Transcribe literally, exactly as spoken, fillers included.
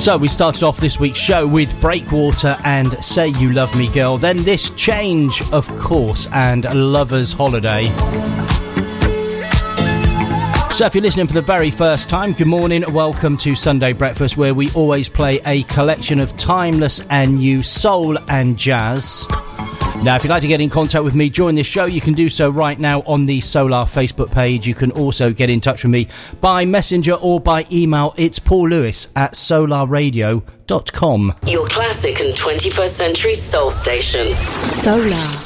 So we started off this week's show with Breakwater and Say You Love Me Girl, then this Change, of course, and Lover's Holiday. So if you're listening for the very first time, good morning, welcome to Sunday Breakfast, where we always play a collection of timeless and new soul and jazz. Now, if you'd like to get in contact with me during this show, you can do so right now on the Solar Facebook page. You can also get in touch with me by messenger or by email. It's Paul Lewis at solar radio dot com. Your classic and twenty-first century soul station. Solar.